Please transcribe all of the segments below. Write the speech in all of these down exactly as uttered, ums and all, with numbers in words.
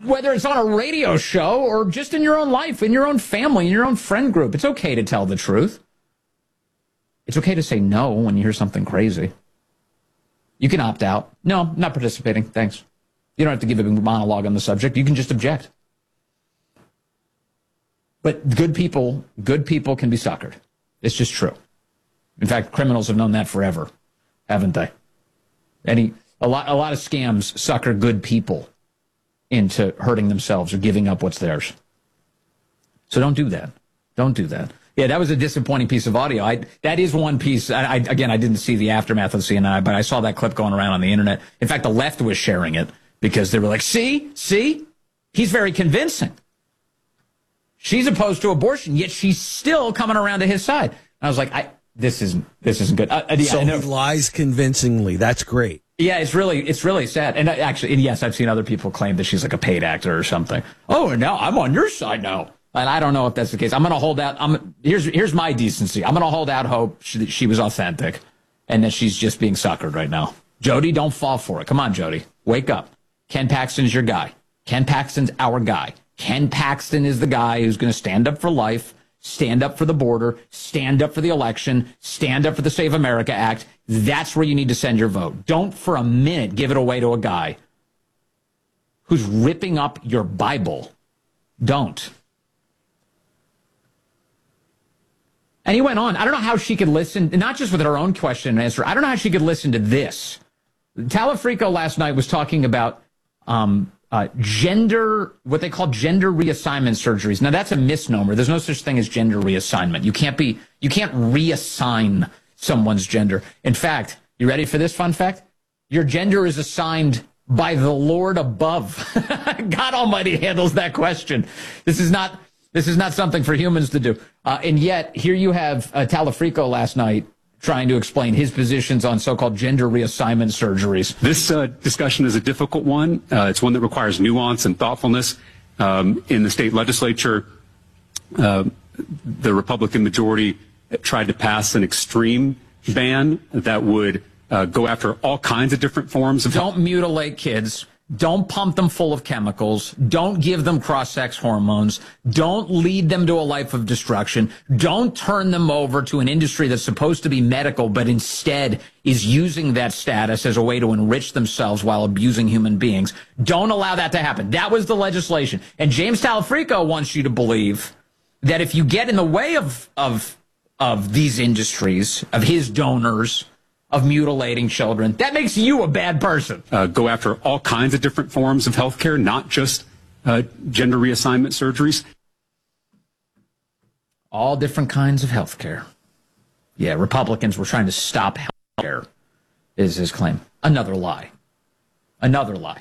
whether it's on a radio show or just in your own life, in your own family, in your own friend group. It's okay to tell the truth. It's okay to say no when you hear something crazy. You can opt out. No, not participating. Thanks. You don't have to give a monologue on the subject. You can just object. But good people, good people can be suckered. It's just true. In fact, criminals have known that forever, haven't they? Any a lot a lot of scams sucker good people into hurting themselves or giving up what's theirs. So don't do that. Don't do that. Yeah, that was a disappointing piece of audio. I, that is one piece. I, I, again, I didn't see the aftermath of C N I, but I saw that clip going around on the internet. In fact, the left was sharing it because they were like, see, see, he's very convincing. She's opposed to abortion, yet she's still coming around to his side. And I was like, I, this isn't this isn't good. Uh, yeah, so he lies convincingly. That's great. Yeah, it's really it's really sad. And actually, and yes, I've seen other people claim that she's like a paid actor or something. Oh, and now I'm on your side now. And I don't know if that's the case. I'm going to hold out. I'm here's here's my decency. I'm going to hold out hope she, that she was authentic, and that she's just being suckered right now. Jody, don't fall for it. Come on, Jody, wake up. Ken Paxton's your guy. Ken Paxton's our guy. Ken Paxton is the guy who's going to stand up for life, stand up for the border, stand up for the election, stand up for the Save America Act. That's where you need to send your vote. Don't for a minute give it away to a guy who's ripping up your Bible. Don't. And he went on. I don't know how she could listen, not just with her own question and answer. I don't know how she could listen to this. Talafrico last night was talking about um, uh, gender, what they call gender reassignment surgeries. Now, that's a misnomer. There's no such thing as gender reassignment. You can't be, you can't reassign someone's gender. In fact, you ready for this fun fact? Your gender is assigned by the Lord above. God Almighty handles that question. This is not... This is not something for humans to do. Uh, and yet, here you have uh, Talafrico last night trying to explain his positions on so-called gender reassignment surgeries. This uh, discussion is a difficult one. Uh, it's one that requires nuance and thoughtfulness. Um, in the state legislature, uh, the Republican majority tried to pass an extreme ban that would uh, go after all kinds of different forms of... Don't mutilate kids. Don't pump them full of chemicals. Don't give them cross-sex hormones. Don't lead them to a life of destruction. Don't turn them over to an industry that's supposed to be medical, but instead is using that status as a way to enrich themselves while abusing human beings. Don't allow that to happen. That was the legislation. And James Talafrico wants you to believe that if you get in the way of, of, of these industries, of his donors, of mutilating children, that makes you a bad person. Uh, go after all kinds of different forms of health care, not just uh, gender reassignment surgeries. All different kinds of health care. Yeah, Republicans were trying to stop health care, is his claim. Another lie. Another lie.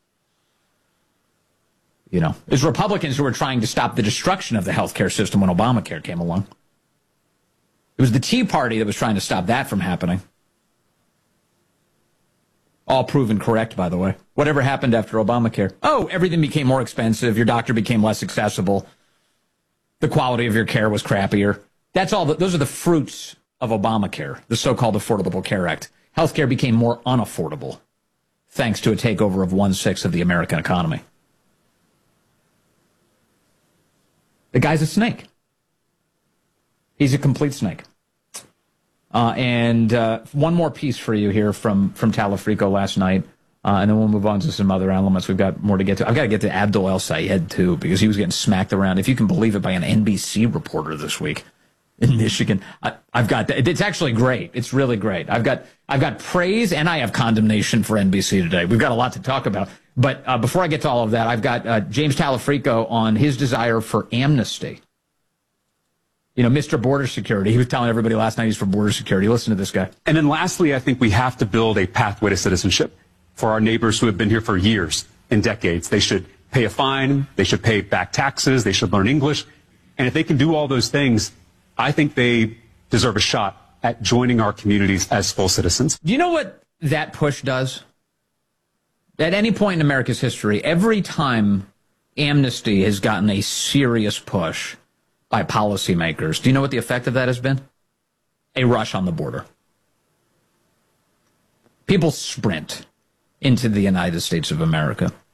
You know, it's Republicans who were trying to stop the destruction of the health care system when Obamacare came along. It was the Tea Party that was trying to stop that from happening. All proven correct, by the way. Whatever happened after Obamacare? Oh, everything became more expensive. Your doctor became less accessible. The quality of your care was crappier. That's all. The, those are the fruits of Obamacare, the so-called Affordable Care Act. Healthcare became more unaffordable thanks to a takeover of one-sixth of the American economy. The guy's a snake. He's a complete snake. Uh, and uh, one more piece for you here from, from Talafrico last night, uh, and then we'll move on to some other elements. We've got more to get to. I've got to get to Abdul El Sayed, too, because he was getting smacked around, if you can believe it, by an N B C reporter this week in Michigan. I, I've got it's actually great. It's really great. I've got I've got praise and I have condemnation for N B C today. We've got a lot to talk about. But uh, before I get to all of that, I've got uh, James Talafrico on his desire for amnesty. You know, Mister Border Security. He was telling everybody last night he's for border security. Listen to this guy. And then lastly, I think we have to build a pathway to citizenship for our neighbors who have been here for years and decades. They should pay a fine. They should pay back taxes. They should learn English. And if they can do all those things, I think they deserve a shot at joining our communities as full citizens. Do you know what that push does? At any point in America's history, every time amnesty has gotten a serious push by policymakers, do you know what the effect of that has been? A rush on the border. People sprint into the United States of America.